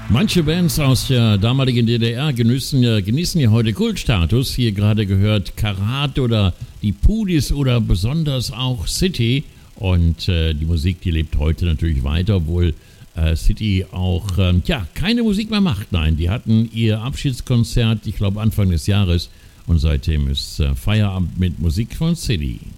Manche Bands aus der damaligen DDR genießen ja heute Kultstatus. Hier gerade gehört Karat oder die Pudis oder besonders auch City. Und die Musik, die lebt heute natürlich weiter, obwohl City auch keine Musik mehr macht. Nein, die hatten ihr Abschiedskonzert, ich glaube Anfang des Jahres. Und seitdem ist Feierabend mit Musik von City.